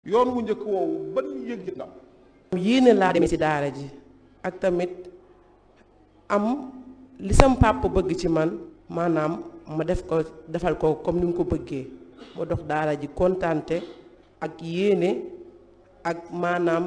yoon wu njëkk woowu ban yëg la yéene laa demee ci daara ji ak tamit am li sam papa bëgg ci man maanaam ma defal ko comme ni mu ko bëggee ma dox daara ji kontaante ak yéene ak maanaam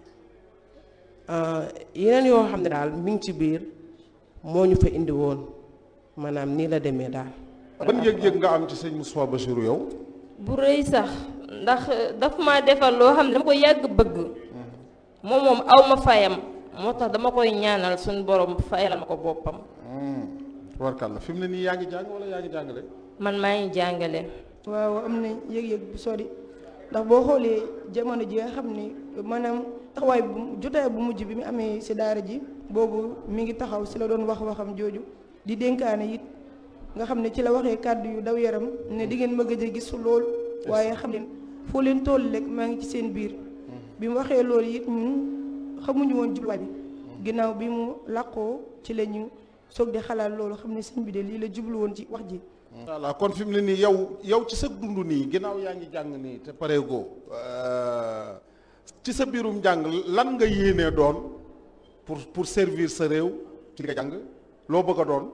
yeneen yoo xam ne daal mi ngi ci biir moo ñu fa indi woon maanaam nii la demee daal. ban yëg-yëg nga am ci sëñ Moustapha Bassirou yow. bu rëy sax ndax daf ma defal loo xam ne dama ko yàgg bëgg moom aw ma fayam moo tax dama koy ñaanal suñu borom fayal ma ko boppam. warkal la fi mu ne nii yaa ngi jàng wala yaa ngi jàngale. man maa ngi jàngale. waaw am na yëg-yëg bu sori ndax boo xoolee jamono ji nga xam ni maanaam taxawaay bu jotaay bu mujj bi mu amee si daara ji boobu mi ngi taxaw si la doon waxam jooju di dénkaane it nga xam ne ci la waxee kàddu yu daw yaram ne di ngeen ma gëj a gis lool waaye xam leen foo leen toll rek maa ngi ci seen biir bi mu waxee loolu it ñun xamuñu woon jubluwaay bi ginnaaw bi mu làqoo ci la ñu soog di xalaat loolu xam ne sëñ bi de lii la jublu woon ci wax ji. voilà kon fi mu ne nii yow ci sa dund nii ginnaaw yaa ngi jàng nii te pareegoo ci sa biirum jàng lan nga yéenee doon pour servir sa réew ci nga jàng loo bëgg a doon.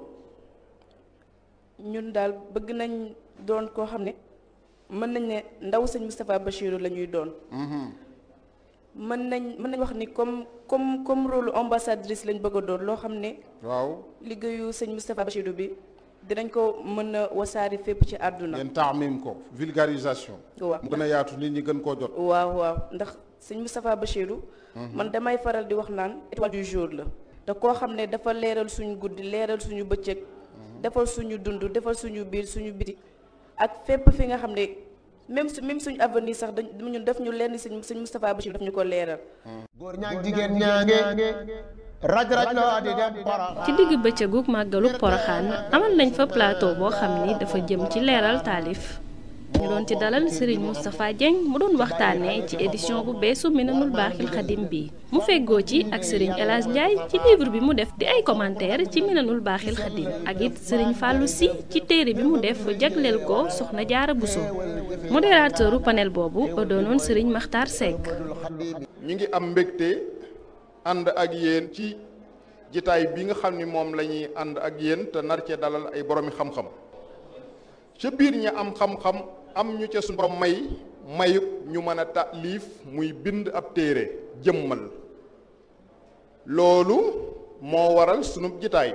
ñun daal bëgg nañ doon koo xam ne mën nañ ne ndaw sëñ Moustapha Bassirou la ñuy doon. mën nañ wax ni comme rôle ambassadrice lañ bëgg a doon loo xam ne. waaw liggéeyu sëñ Moustapha Bassirou bi dinañ ko mën a wasaari fépp ci àdduna. ngeen taamim ko vulgarisation. waaw mu gën a yaatu nit ñi gën koo jot. waaw ndax sëñ Moustapha Bassirou. man damay faral di wax naan étoile du jour la. te koo xam ne dafa leeral suñu guddi leeral suñu bëccëg. defal suñu dund defal suñu biir suñu biti ak fépp fi nga xam ne même suñu avenir sax ñun def ñu lenn sëñ Moustapha Bassirou daf ñu ko leeral. góor ñaag jigéen ñaange raj loo di dem Porokhane. ci digg bëccëgu màggalu Porokhane amal nañ fa plateau boo xam ni dafa jëm ci leeral taalif ñu doon ci dalal Serigne Moustapha Dieng mu doon waxtaanee ci édition bu beesu Minanul Baaxil Xadim bi mu feggoo ci ak Serigne El Hadj Ndiaye ci livre bi mu def di ay commentaire ci Minanul Baaxil Xadim ak it Serigne Fallou Sy ci téere bi mu def jagleel ko Soxna Jaara Bousso modérateuru panel boobu doonoon Serigne Makhtar Seck. ñi ngi am mbégte ànd ak yéen ci jitaay bi nga xam ni moom la ñuy ànd ak yéen te nar cee dalal ay boroomi xam-xam ca biir ñi am xam-xam am ñu ca suñu borom mayub ñu mën a taalif muy bind ab téere jëmmal loolu moo waral sunu jitaay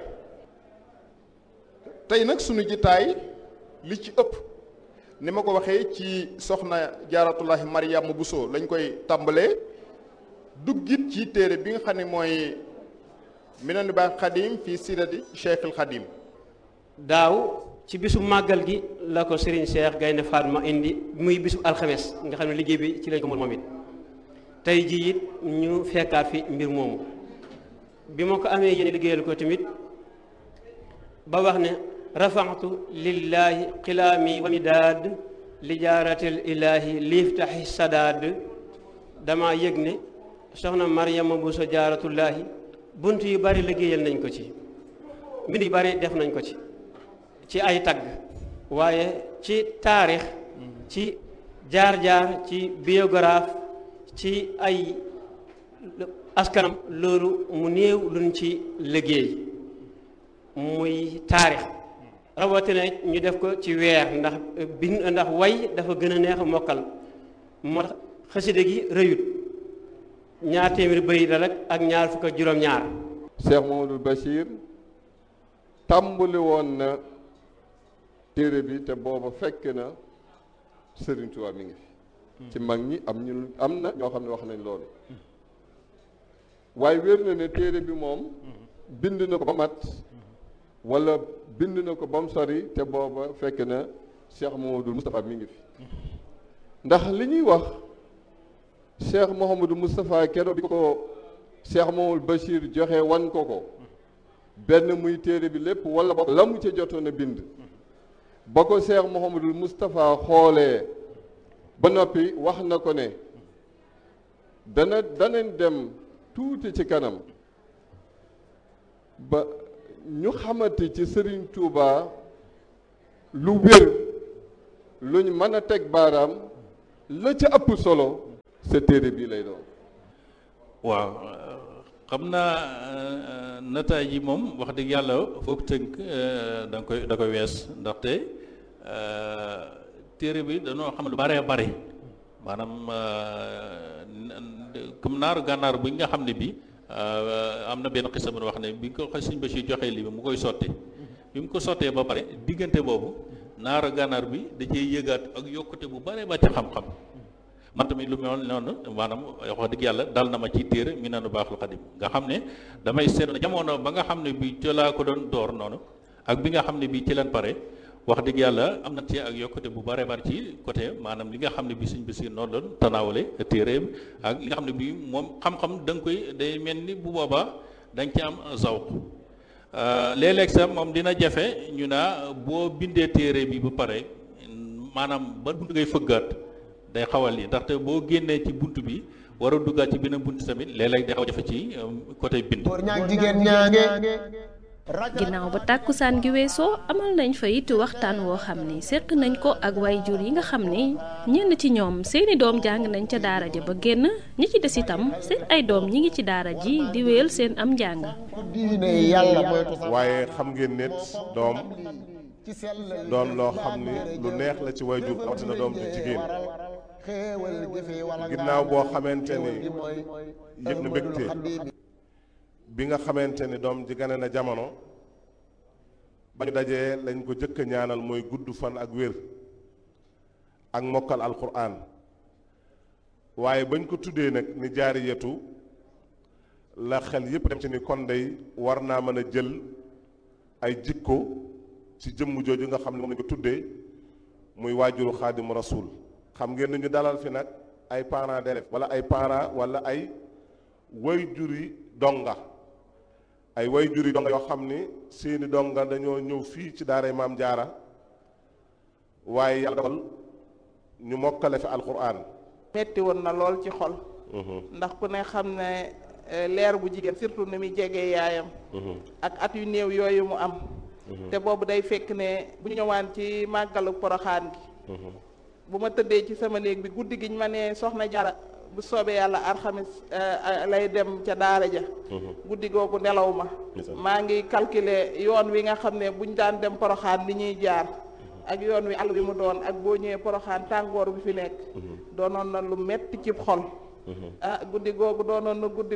tey nag sunu jitaay li ci ëpp ni ma ko waxee ci soxna jaaratullahi Mariama Bousso lañ koy tàmbalee duggit ci téere bi nga xam ne mooy Minanul Baaxil Xadim fii sirati Cheikhul Xadim. daaw ci bisu màggal gi la ko Serigne Cheikh Gaynde Fatma indi muy bisu alxames nga xam ne liggéey bi ci lañ ko moom it tey jii it ñu fekkaat fi mbir moomu bi ma ko amee yéen liggéeyal ko tamit ba wax ne rafaxtu lillahi xilaami wa midaad li jaaratil ilaahi liiftaxi sadaad dama yëg ne soxna Mariama Bousso jaaratullaahi bunt yu bari liggéeyal nañ ko ci mbind yu bari def nañ ko ci ay tagg waaye ci taarix ci jaar-jaar ci biographe ci ay askanam loolu mu néew luñ ci liggéey muy taarix rawatina ñu def ko ci weer ndax way dafa gën a neex a mokkal moo tax xasida gi rëyut ñaar téeméer bëri la rek ak ñaar fukk ak juróom-ñaar. Cheikh Mamadou Bachir tàmbali woon na téere bi te booba fekk na Serigne Touba mi ngi fi ci mag ñi am na ñoo xam ne wax nañ loolu waaye wér na ne téere bi moom bind na ko ba mat wala bind na ko ba mu sori te booba fekk na Cheikh Mouhamadou Moustapha mi ngi fi ndax li ñuy wax Cheikh Mouhamadou Moustapha keroog bi ko Cheikh Mouhamadou Bachir joxe wan ko benn muy téere bi lépp wala ba la mu ca jotoon a bind ba ko Cheikh Mouhamadou Moustapha xoolee ba noppi wax na ko ne danañ dem tuuti ci kanam ba ñu xamante ci Serigne Touba lu wér luñ mën a teg baaraam la ca ëpp solo sa téere bii lay doon. waaw xam naa nataay yi moom wax dëgg yàlla foog tënk da koy wees ndaxte téere bi dañoo xam lu bare bare maanaam comme naaru gànnaar bi nga xam ne bi am na benn xisa bu wax ne bi ko Sëñ Bachir joxee li mu koy sotti bi mu ko sottee ba pare diggante boobu naaru gànnaar bi da cee yëgaat ak yokkute bu bare ba ci xam-xam man tamit lu mel noonu maanaam wax dëgg yàlla dal na ma ci téere Minanul Baaxil Xadim nga xam ne damay seetlu jamono ba nga xam ne bi ci laa ko doon door noonu ak bi nga xam ne bi ci leen pare wax dëgg yàlla am na ci ak yokkute bu bare bare ci côté maanaam li nga xam ne bi Sëñ Basiir noonu doon tanaawale téere ak li nga xam ne bi moom xam-xam da nga koy day mel ni bu boobaa da nga ci am zawq léeg-léeg sax moom dina jafe ñu naa boo bindee téere bi ba pare maanaam ba bunt ngay fëggaat day xawal yi ndaxte boo génnee ci bunt bi war a duggaat ci beneen bunt tamit léeg-léeg day xaw jafe ci côté bind. ginnaaw ba tàkkusaan gi weesoo amal nañ fa it waxtaan woo xam ni seq nañ ko ak waajur yi nga xam ni ñenn ci ñoom seeni doom jàng nañ ca daara ja ba génn ñi ci des itam seen ay doom ñi ngi ci daara ji di wéyal seen am njàng. waaye xam ngeen nit doom doon loo xam ni lu neex la ci waajur rawatina doom ju jigéen ginnaaw boo xamante ni yëg na mbégte bi nga xamante ni doom ji gane na jamono ba ñu dajee lañ ko jëkk a ñaanal mooy gudd fan ak wér ak mokkal alquran waaye bañ ko tuddee nag ni jaariyatu la xel yépp dem ci ni kon day war naa mën a jël ay jikko ci jëmm jooju nga xam ne moom lañ ko tuddee muy waajuru xaadimu rasul xam ngeen ni ñu dalal fi nag ay parents d'élèves wala ay parents wala ay waajuri donga ay waajuri donga yoo xam ni seeni donga dañoo ñëw fii ci daaray Maam Jaara waaye yàlla dogal ñu mokkale fi alquran. metti woon na lool ci xol ndax ku ne xam ne leer bu jigéen surtout ni muy jegee yaayam ak at yu néew yooyu mu am te boobu day fekk ne bu ñu ñëwaan ci màggalu poroxaan gi bu ma tëddee ci sama néeg bi guddi gi ñu ma ne soxna Jara bu soobee yàlla alxamis lay dem ca daara ja guddi googu nelaw ma maa ngi calculer yoon wi nga xam ne buñ daan dem poroxaan li ñuy jaar ak yoon wi àll bi mu doon ak boo ñëwee poroxaan tàngoor bi fi nekk doonoon na lu metti ci xol guddi googu doonoon na guddi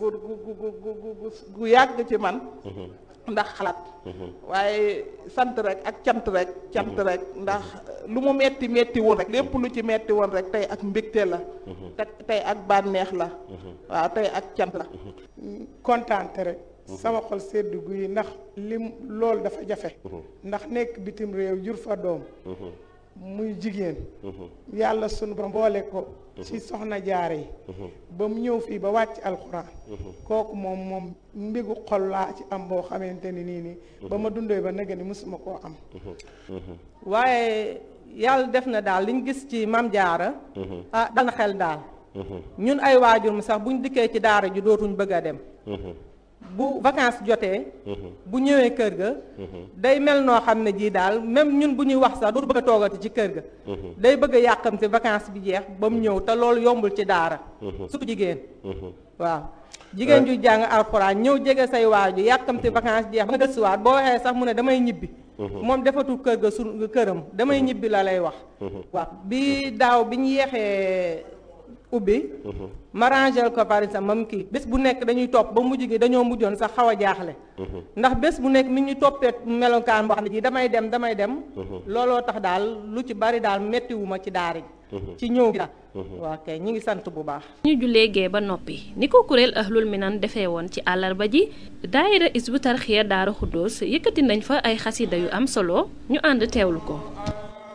gu yàgg ci man ndax xalaat waaye sant rek ak cant rek ndax lu mu metti metti woon rek lépp lu ci metti woon rek tey ak mbégte la tey ak bànneex la waaw tey ak cant la kontaante rek sama xol sedd guy ndax lim loolu dafa jafe ndax nekk bitim réew jur fa doom muy jigéen yàlla sunu ba mboole ko ci soxna jaare yi ba mu ñëw fii ba wàcc alxuraan kooku moom mbigu xol laa ci am boo xamante ni nii ba ma dundee ba nega ni mësuma koo am waaye yàlla def na daal liñ gis ci Maam Jaara dal na xel daal ñun ay waajur mu sax buñ dikkee ci daara ji dootuñ bëgg a dem bu vacances jotee bu ñëwee kër ga day mel noo xam ne jii daal même ñun bu ñuy wax sax dootu bëgg a toogati ci kër ga day bëgg a yàqamte vacances bi jeex ba mu ñëw te loolu yombul ci daara surtout jigéen waaw jigéen ju jàng alxuraan ñëw jege say waaju yàqamte vacances jeex ba nga gëstuwaat boo waxee sax mu ne damay ñibbi moom defatul kër ga su këram damay ñibbi la lay wax waaw bi daaw bi ñu yeexee ubbi ma rangel ko par exemple mam kii bés bu nekk dañuy topp ba mujj gi dañoo mujjoon sax xaw a jaaxle ndax bés bu nekk mi ñu toppee melokaan boo xam ne ji damay dem looloo tax daal lu ci bari daal mettiwuma ci daara ji ci ñëw gi daal waaw kay ñi ngi sant bu baax ñu jullee gee ba noppi ni ko kuréel Ahlul Minan defee woon ci àllarba ji daayira Hizbut Tarqiyyah Daaru Xuddoos yëkkati nañ fa ay xasida yu am solo ñu ànd teewlu ko